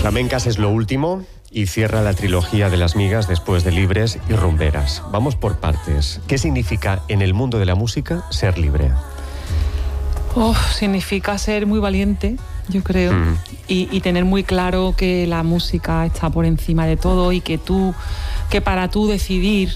Flamencas es lo último y cierra la trilogía de Las Migas después de Libres y Rumberas. Vamos por partes. ¿Qué significa en el mundo de la música ser libre? Significa ser muy valiente, yo creo, y tener muy claro que la música está por encima de todo y que para tú decidir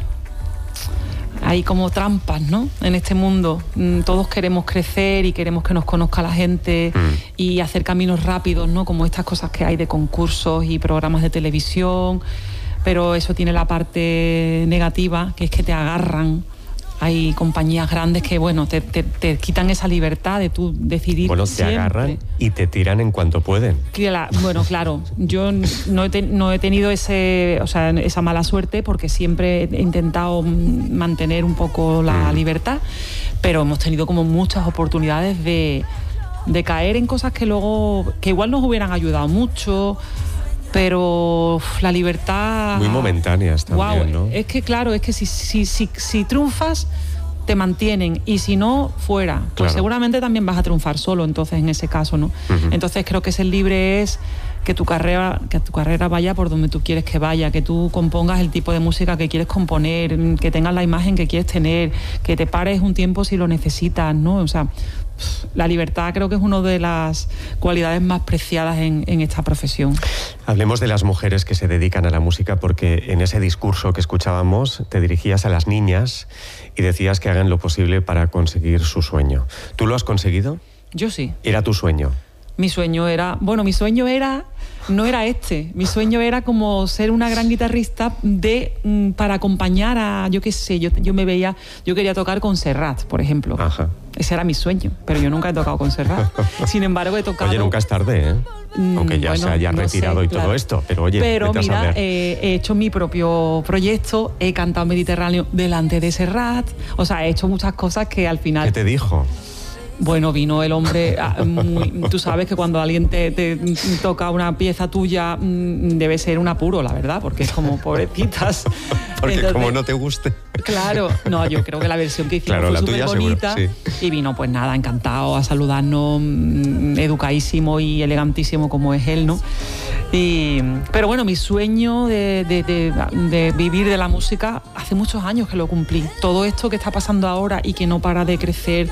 hay como trampas, ¿no? En este mundo todos queremos crecer y queremos que nos conozca la gente y hacer caminos rápidos, ¿no? Como estas cosas que hay de concursos y programas de televisión, pero eso tiene la parte negativa, que es que te agarran. Hay compañías grandes que, bueno, te quitan esa libertad de tú decidir. Bueno, te agarran y te tiran en cuanto pueden. Bueno, claro, yo no he tenido esa mala suerte porque siempre he intentado mantener un poco la libertad, pero hemos tenido como muchas oportunidades de caer en cosas que igual nos hubieran ayudado mucho. Pero la libertad... Muy momentáneas también, ¿no? Es que claro, es que si triunfas, te mantienen. Y si no, fuera. Pues claro, seguramente también vas a triunfar solo, entonces, en ese caso, ¿no? Entonces creo que ser libre es que tu carrera vaya por donde tú quieres que vaya, que tú compongas el tipo de música que quieres componer, que tengas la imagen que quieres tener, que te pares un tiempo si lo necesitas, ¿no? O sea, la libertad creo que es una de las cualidades más preciadas en esta profesión. Hablemos de las mujeres que se dedican a la música, porque en ese discurso que escuchábamos te dirigías a las niñas y decías que hagan lo posible para conseguir su sueño. ¿Tú lo has conseguido? Yo sí. ¿Era tu sueño? Mi sueño era no era este. Mi sueño era como ser una gran guitarrista para acompañar a, yo qué sé, yo quería tocar con Serrat, por ejemplo. Ajá. Ese era mi sueño, pero yo nunca he tocado con Serrat. Sin embargo, he tocado... Oye, nunca es tarde, ¿eh? Aunque ya se haya retirado y todo esto, pero oye, mira, he hecho mi propio proyecto, he cantado Mediterráneo delante de Serrat, o sea, he hecho muchas cosas que al final... ¿Qué te dijo? Bueno, vino el hombre, tú sabes que cuando alguien te toca una pieza tuya debe ser un apuro, la verdad, porque es como pobrecitas. Porque entonces, como no te guste. Claro, no, yo creo que la versión que hicimos fue súper bonita. Sí. Y vino, pues nada, encantado a saludarnos, educadísimo y elegantísimo como es él, ¿no? Pero bueno, mi sueño de vivir de la música hace muchos años que lo cumplí. Todo esto que está pasando ahora y que no para de crecer,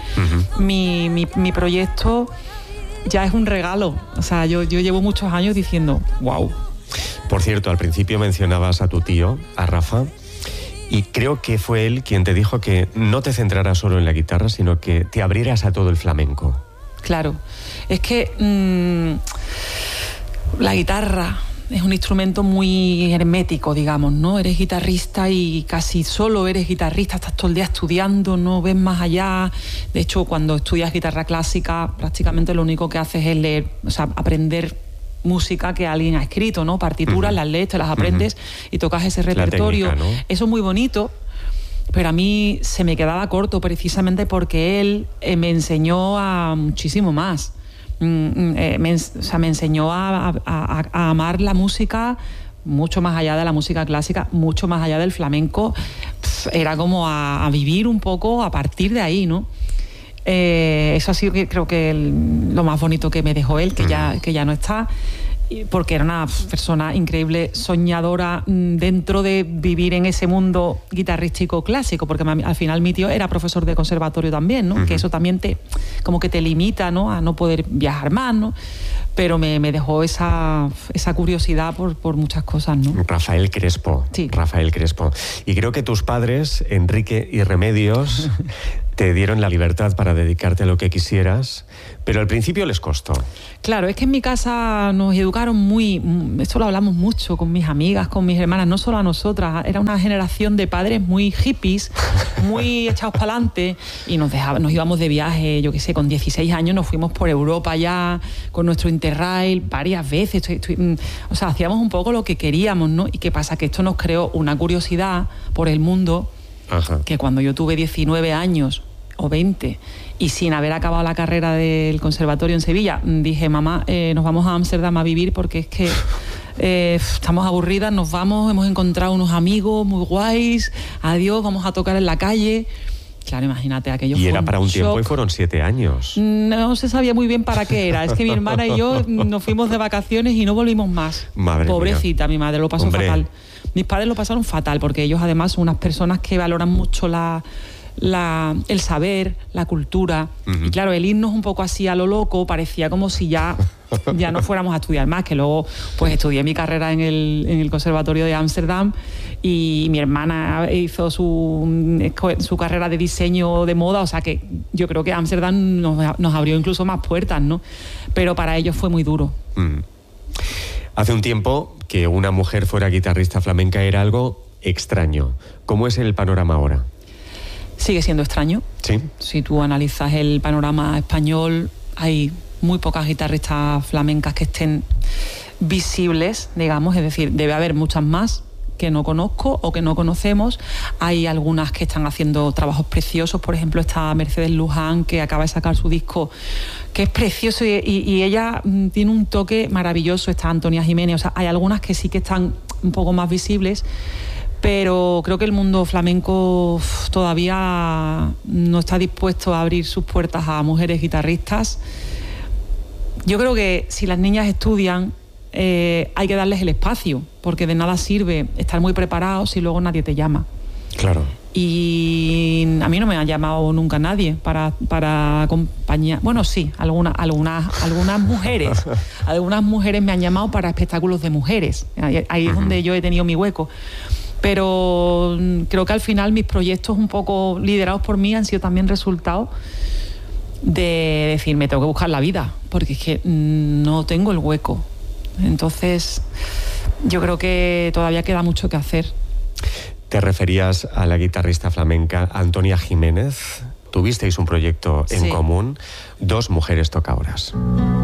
mi proyecto ya es un regalo. O sea, yo llevo muchos años diciendo, wow. Por cierto, al principio mencionabas a tu tío, a Rafa, y creo que fue él quien te dijo que no te centraras solo en la guitarra, sino que te abrieras a todo el flamenco. Claro, es que la guitarra es un instrumento muy hermético, digamos, ¿no? Eres guitarrista y casi solo eres guitarrista, estás todo el día estudiando, no ves más allá. De hecho, cuando estudias guitarra clásica, prácticamente lo único que haces es leer, o sea, aprender música que alguien ha escrito, ¿no? Partituras, las lees, te las aprendes y tocas ese repertorio. Técnica, ¿no? Eso es muy bonito, pero a mí se me quedaba corto precisamente porque él me enseñó a muchísimo más. Me enseñó a amar la música mucho más allá de la música clásica, mucho más allá del flamenco. Era como a vivir un poco a partir de ahí, ¿no? Eso ha sido, creo que lo más bonito que me dejó él, que ya no está, porque era una persona increíble, soñadora dentro de vivir en ese mundo guitarrístico clásico, porque al final mi tío era profesor de conservatorio también, ¿no? Que eso también como que te limita, ¿no? A no poder viajar más, ¿no? Pero me dejó esa curiosidad por muchas cosas, ¿no? Rafael Crespo. Sí. Rafael Crespo. Y creo que tus padres, Enrique y Remedios, te dieron la libertad para dedicarte a lo que quisieras, pero al principio les costó. Claro, es que en mi casa nos educaron esto lo hablamos mucho con mis amigas, con mis hermanas, no solo a nosotras, era una generación de padres muy hippies, muy echados para adelante, y nos íbamos de viaje, yo qué sé, con 16 años nos fuimos por Europa ya, con nuestro Interrail, varias veces, o sea, hacíamos un poco lo que queríamos, ¿no? ¿Y qué pasa? Que esto nos creó una curiosidad por el mundo. Ajá. Que cuando yo tuve 19 años o 20 y sin haber acabado la carrera del conservatorio en Sevilla, dije, mamá, nos vamos a Ámsterdam a vivir porque es que estamos aburridas, nos vamos, hemos encontrado unos amigos muy guays, adiós, vamos a tocar en la calle. Claro, imagínate, aquello Y fue era para un tiempo shock. y fueron 7 años. No se sabía muy bien para qué era. Es que mi hermana y yo nos fuimos de vacaciones y no volvimos más. Madre Pobrecita, mía. mi madre lo pasó Hombre. fatal. Mis padres lo pasaron fatal porque ellos además son unas personas que valoran mucho el saber, la cultura. Uh-huh. Y claro, el irnos un poco así a lo loco parecía como si ya no fuéramos a estudiar más, que luego pues estudié mi carrera en el Conservatorio de Ámsterdam y mi hermana hizo su carrera de diseño de moda, o sea que yo creo que Ámsterdam nos abrió incluso más puertas, ¿no? Pero para ellos fue muy duro. Hace un tiempo que una mujer fuera guitarrista flamenca era algo extraño. ¿Cómo es el panorama ahora? Sigue siendo extraño. Sí. Si tú analizas el panorama español, hay muy pocas guitarristas flamencas que estén visibles, digamos, es decir, debe haber muchas más que no conozco o que no conocemos. Hay algunas que están haciendo trabajos preciosos, por ejemplo está Mercedes Luján, que acaba de sacar su disco, que es precioso y ella tiene un toque maravilloso. Está Antonia Jiménez, o sea, hay algunas que sí que están un poco más visibles, pero creo que el mundo flamenco todavía no está dispuesto a abrir sus puertas a mujeres guitarristas. Yo creo que si las niñas estudian, hay que darles el espacio, porque de nada sirve estar muy preparados si luego nadie te llama. Claro. Y a mí no me ha llamado nunca nadie para acompañar. Bueno, sí, algunas mujeres. Algunas mujeres me han llamado para espectáculos de mujeres. Ahí es donde yo he tenido mi hueco. Pero creo que al final mis proyectos un poco liderados por mí han sido también resultado de decir, me tengo que buscar la vida, porque es que no tengo el hueco. Entonces, yo creo que todavía queda mucho que hacer. Te referías a la guitarrista flamenca Antonia Jiménez. Tuvisteis un proyecto en común, 2 mujeres tocadores.